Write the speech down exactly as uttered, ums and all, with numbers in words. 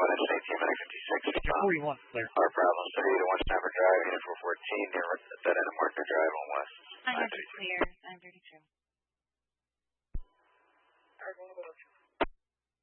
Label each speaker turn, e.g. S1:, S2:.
S1: engine eighteen, medic fifty-six.
S2: forty-one, clear.
S1: Our problems, thirty to one Snapper Drive, unit four fourteen, near dead end of Marker Drive on West.
S3: nine thirty-two. Clear, nine thirty-two.